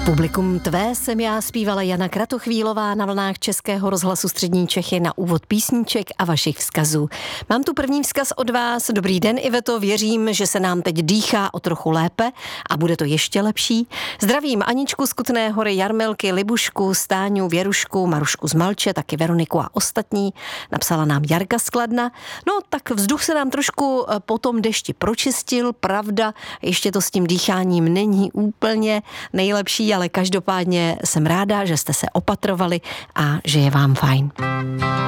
Publikum tvé jsem já, zpívala Jana Kratochvílová na vlnách Českého rozhlasu Střední Čechy na úvod písniček a vašich vzkazů. Mám tu první vzkaz od vás. Dobrý den, Iveto, věřím, že se nám teď dýchá o trochu lépe a bude to ještě lepší. Zdravím Aničku z Kutné Hory, Jarmilky, Libušku, Stáňu, Věrušku, Marušku z Malče, taky Veroniku a ostatní. Napsala nám Jarka z Kladna. No tak vzduch se nám trošku po tom dešti pročistil, pravda, ještě to s tím dýcháním není úplně nejlepší, ale každopádně jsem ráda, že jste se opatrovali a že je vám fajn.